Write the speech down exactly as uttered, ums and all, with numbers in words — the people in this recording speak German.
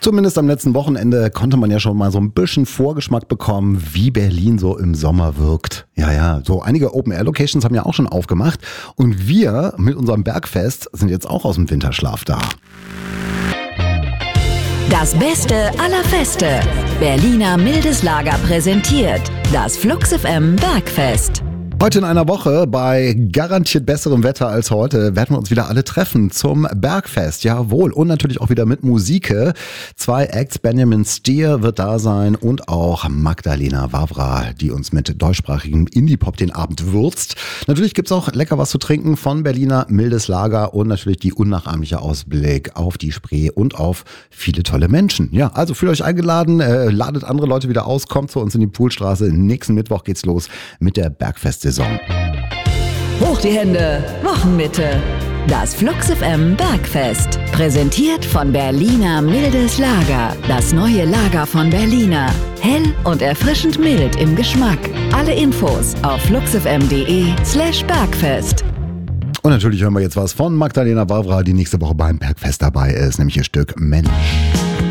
Zumindest am letzten Wochenende konnte man ja schon mal so ein bisschen Vorgeschmack bekommen, wie Berlin so im Sommer wirkt. Ja, ja, so einige Open-Air-Locations haben ja auch schon aufgemacht und wir mit unserem Bergfest sind jetzt auch aus dem Winterschlaf da. Das Beste aller Feste. Berliner Mildes Lager präsentiert das Flux F M Bergfest. Heute in einer Woche bei garantiert besserem Wetter als heute werden wir uns wieder alle treffen zum Bergfest. Jawohl. Und natürlich auch wieder mit Musik. Zwei Acts, Benjamin Steer wird da sein und auch Magdalena Wawra, die uns mit deutschsprachigem Indie-Pop den Abend würzt. Natürlich gibt's auch lecker was zu trinken von Berliner Mildes Lager und natürlich die unnachahmliche Ausblick auf die Spree und auf viele tolle Menschen. Ja, also fühlt euch eingeladen, äh, ladet andere Leute wieder aus, kommt zu uns in die Poolstraße. Nächsten Mittwoch geht's los mit der Bergfest. Saison. Hoch die Hände, Wochenmitte. Das Flux F M Bergfest. Präsentiert von Berliner Mildes Lager. Das neue Lager von Berliner. Hell und erfrischend mild im Geschmack. Alle Infos auf fluxfm.de slash Bergfest. Und natürlich hören wir jetzt was von Magdalena Wawra, die nächste Woche beim Bergfest dabei ist, nämlich ihr Stück Mensch.